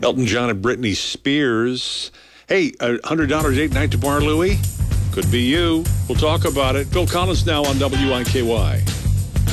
Elton John and Britney Spears. Hey, $100 date night to Bar Louie? Could be you. We'll talk about it. Phil Collins now on WIKY.